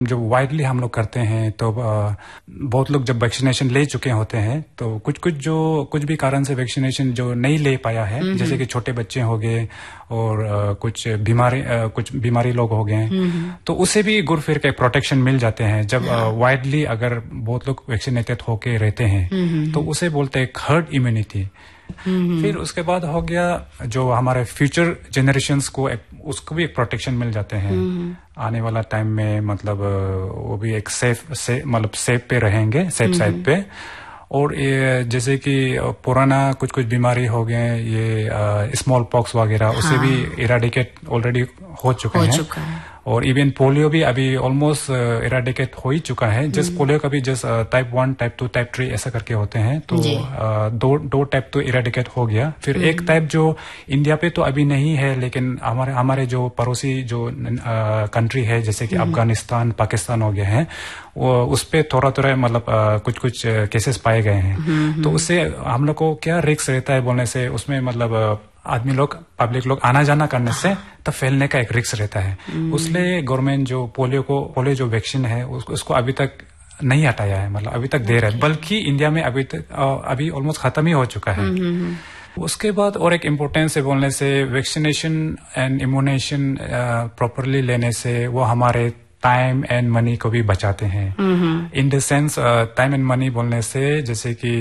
जो वाइडली हम लोग करते हैं, तो बहुत लोग जब वैक्सीनेशन ले चुके होते हैं तो कुछ भी कारण से वैक्सीनेशन जो नहीं ले पाया है, जैसे कि छोटे बच्चे हो गए और कुछ बीमारी लोग हो गए, तो उसे भी घुर फिर के प्रोटेक्शन मिल जाते हैं। जब वाइडली अगर बहुत लोग वैक्सीनेटेड होके रहते हैं तो उसे बोलते हैं हर्ड इम्यूनिटी। फिर उसके बाद हो गया जो हमारे फ्यूचर जनरेशन्स को उसको भी एक प्रोटेक्शन मिल जाते हैं आने वाला टाइम में, मतलब वो भी एक सेफ पे रहेंगे, सेफ साइड पे। और ये जैसे कि पुराना कुछ बीमारी हो गए, ये स्मॉल पॉक्स वगैरह, उसे भी इराडिकेट ऑलरेडी हो चुका है। और इवन पोलियो भी अभी ऑलमोस्ट इराडिकेट हो ही चुका है। जस्ट पोलियो का भी जस्ट टाइप 1, टाइप 2, टाइप 3 ऐसा करके होते हैं, तो दो टाइप तो इराडिकेट हो गया। फिर एक टाइप जो इंडिया पे तो अभी नहीं है, लेकिन हमारे जो पड़ोसी जो कंट्री है, जैसे कि अफगानिस्तान, पाकिस्तान हो गए हैं, वो उस पे थोड़ा मतलब कुछ केसेस पाए गए हैं। तो उससे हम लोग को क्या रिस्क रहता है बोलने से, उसमें मतलब आदमी लोग, पब्लिक लोग आना जाना करने से तो फैलने का एक रिस्क रहता है। उसलिए गवर्नमेंट जो पोलियो जो वैक्सीन है उसको अभी तक नहीं हटाया है, मतलब अभी तक दे रहा है, बल्कि इंडिया में अभी ऑलमोस्ट खत्म ही हो चुका है। उसके बाद और एक इम्पोर्टेंस है बोलने से, वैक्सीनेशन एंड इम्यूनेशन प्रॉपरली लेने से वो हमारे टाइम एंड मनी को भी बचाते हैं। In the sense time and money बोलने से, जैसे कि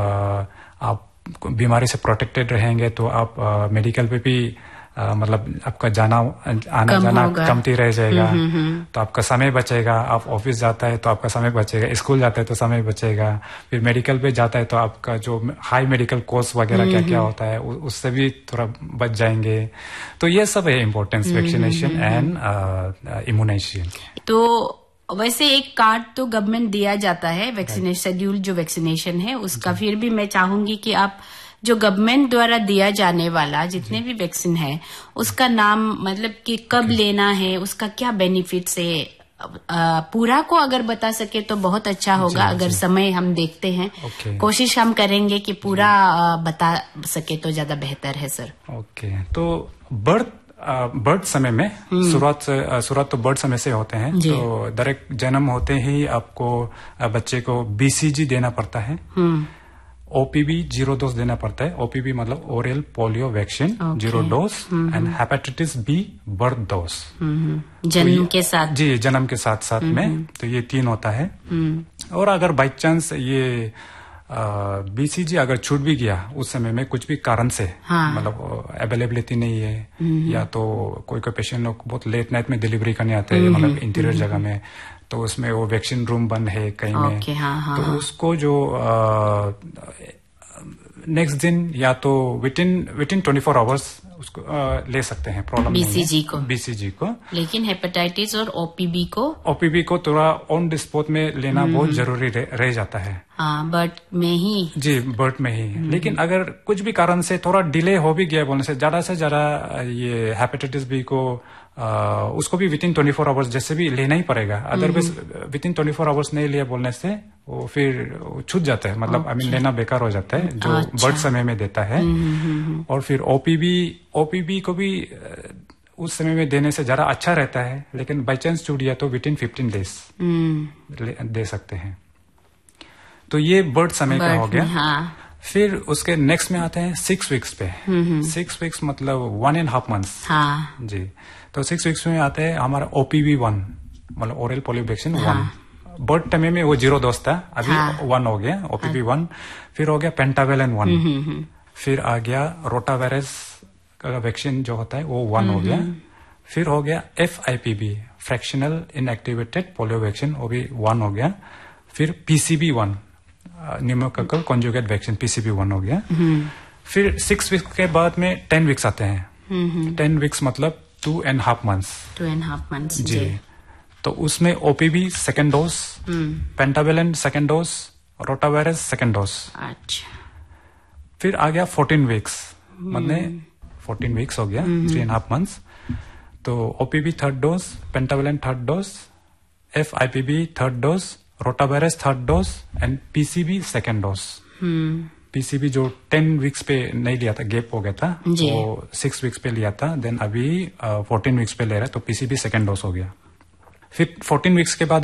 आप बीमारी से प्रोटेक्टेड रहेंगे तो आप मेडिकल पे भी मतलब आपका आना जाना कमती रह जाएगा, तो आपका समय बचेगा। आप ऑफिस जाता है तो आपका समय बचेगा, स्कूल जाता है तो समय बचेगा, फिर मेडिकल पे जाता है तो आपका जो हाई मेडिकल कोर्स वगैरह क्या क्या होता है उससे भी थोड़ा बच जाएंगे। तो ये सब है इम्पोर्टेंस वैक्सीनेशन एंड इम्यूनाइजेशन। तो वैसे एक कार्ड तो गवर्नमेंट दिया जाता है वैक्सीनेशन शेड्यूल, जो वैक्सीनेशन है उसका। फिर भी मैं चाहूंगी कि आप जो गवर्नमेंट द्वारा दिया जाने वाला जितने भी वैक्सीन है उसका नाम, मतलब कि कब लेना है, उसका क्या बेनिफिट्स है, पूरा को अगर बता सके तो बहुत अच्छा होगा। अगर समय हम देखते हैं, कोशिश हम करेंगे कि पूरा बता सके तो ज्यादा बेहतर है सर। ओके, तो बर्थ समय में शुरुआत तो बर्थ समय से होते हैं। तो डायरेक्ट जन्म होते ही आपको बच्चे को BCG देना पड़ता है, OPV 0 डोज देना पड़ता है। OPV मतलब oral polio vaccine 0 dose, and hepatitis B birth dose जन्म के साथ। जी, जन्म के साथ में। तो ये 3 होता है। और अगर बाई चांस ये BCG अगर छूट भी गया उस समय में कुछ भी कारण से, मतलब अवेलेबिलिटी नहीं है, या तो कोई पेशेंट लोग बहुत लेट नाइट में डिलीवरी करने आते हैं, मतलब इंटीरियर जगह में, तो उसमें वो वैक्सीन रूम बंद है कहीं में, तो उसको जो नेक्स्ट दिन या तो विटिन 24 आवर्स उसको ले सकते हैं, प्रॉब्लम BCG को। लेकिन हेपेटाइटिस और OPV को थोड़ा ऑन द स्पॉट में लेना बहुत जरूरी रह जाता है। बर्थ में ही। जी, बर्थ में ही। लेकिन अगर कुछ भी कारण से थोड़ा डिले हो भी गया बोलने से ज्यादा ये हेपेटाइटिस B को उसको भी विथिन 24 आवर्स जैसे भी लेना ही पड़ेगा। अदरवाइज विथिन 24 आवर्स नहीं लिया बोलने से वो फिर छूट जाता है, मतलब लेना बेकार हो जाता है, जो बर्थ समय में देता है। और फिर OPV को भी उस समय में देने से ज्यादा अच्छा रहता है, लेकिन बाई चांस छूट गया तो विथिन 15 डेज दे सकते हैं। तो ये बर्थ समय का हो गया। फिर उसके नेक्स्ट में आते हैं 6 वीक्स पे। 6 वीक्स मतलब 1.5 मंथ्स। जी, तो 6 वीक्स में आते हैं हमारा OPV 1, मतलब oral polio vaccine 1। Birth time में वो 0 डोज था, अभी 1 हो गया OPV 1। फिर हो गया पेंटावेलेंट 1। फिर आ गया रोटावायरस का वैक्सीन जो होता है वो 1 हो गया। फिर हो गया FIPV, fractional inactivated polio vaccine, वो भी 1 हो गया। फिर PCV 1, pneumococcal conjugate vaccine, PCV 1 हो गया। फिर 6 वीक्स के बाद में 10 वीक्स आते हैं। 10 वीक्स मतलब 2.5 मंथ्स। जी, तो उसमें OPV second dose, pentavalent second dose, rotavirus second dose. अच्छा। फिर आ गया 14 वीक्स, मतलब 14 वीक्स हो गया, 3.5 मंथ्स। तो OPV third dose, pentavalent third dose, FIPV third dose, rotavirus third dose, and PCV second dose. PCV जो 10 वीक्स पे नहीं लिया था, गैप हो गया था, वो 6 वीक्स पे लिया था, देन अभी 14 वीक्स पे ले रहा है, तो PCV सेकेंड डोज हो गया। फिर 14 वीक्स के बाद